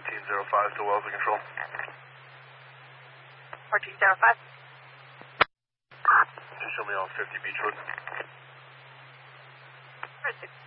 1405 to Wells in control. 1405. Just show me on 50 Beechwood. 6.